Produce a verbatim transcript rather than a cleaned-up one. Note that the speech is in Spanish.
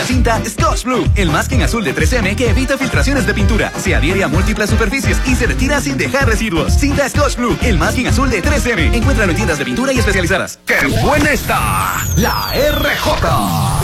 la cinta Scotch Blue, el masking azul de tres eme que evita filtraciones de pintura, se adhiere a múltiples superficies y se retira sin dejar residuos. Cinta Scotch Blue, el masking azul de tres eme. Encuéntralo en tiendas de pintura y especializadas. ¡Qué buena está la R J!